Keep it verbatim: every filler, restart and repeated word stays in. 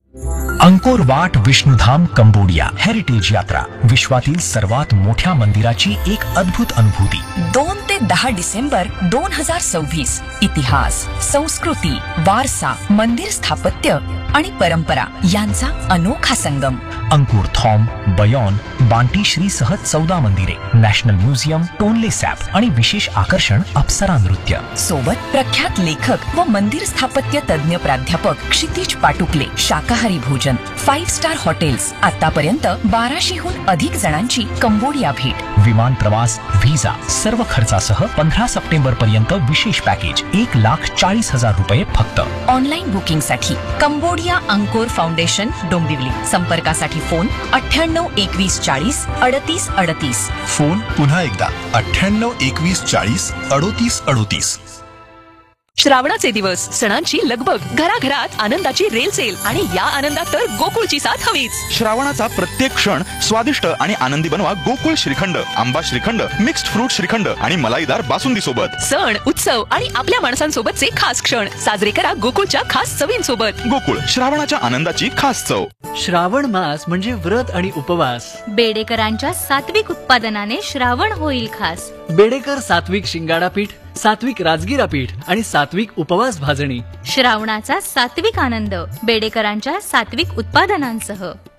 Angkor Wat Vishnudham Cambodia heritage यात्रा, विश्वातील सर्वात मोठ्या मंदिराची एक अद्भुत अनुभूती. दोन ते दहा डिसेंबर दोन हजार सव्वीस. इतिहास, संस्कृती, वारसा, मंदिर स्थापत्य आणि परंपरा यांचा अनोखा संगम. अंकुर थॉम, बयोन, बांटी श्री सह चौदा मंदिरे, नॅशनल म्युझियम, टोनले सॅप आणि विशेष आकर्षण अप्सरा नृत्य. सोबत प्रख्यात लेखक व मंदिर स्थापत्य तज्ञ प्राध्यापक क्षितिज पाटुकले. शाकाहारी भोजन, फाईव्ह स्टार हॉटेल्स. आतापर्यंत बाराशेहून अधिक जणांची कंबोडिया भेट. विमान प्रवास, व्हिसा सर्व खर्चासह पंधरा सप्टेंबर पर्यंत विशेष पॅकेज एक लाख चाळीस हजार रुपये फक्त. ऑनलाईन बुकिंग साठी कंबोडिया अंकोर फाउंडेशन, डोंबिवली. संपर्कासाठी फोन अठ्ठ्याण्णव एकवीस चाळीस अडतीस अडतीस. फोन पुन्हा एकदा अठ्ठ्याण्णव एकवीस चाळीस अडतीस अडतीस. श्रावणाचे दिवस, सणांची लगबग, घराघरात आनंदाची रेलचेल आणि या आनंदात तर गोकुळची साथ हवीच. श्रावणाचा प्रत्येक क्षण स्वादिष्ट आणि आनंदी बनवा गोकुळ श्रीखंड, आंबा श्रीखंड, मिक्स्ड फ्रूट श्रीखंड आणि मलाईदार बासुंदी सोबत. सण, उत्सव आणि आपल्या माणसांसोबतचे खास क्षण साजरे करा गोकुळच्या खास चवींसोबत. गोकुळ, श्रावणाच्या आनंदाची खास चव. श्रावण मास म्हणजे व्रत आणि उपवास. बेडेकरांच्या सात्विक उत्पादनाने श्रावण होईल खास. बेडेकर सात्विक शिंगाडा पीठ, सात्विक राजगिरा पीठ आणि सात्विक उपवास भाजणी. श्रावणाचा सात्विक आनंद बेडेकरांच्या सात्विक उत्पादनांसह.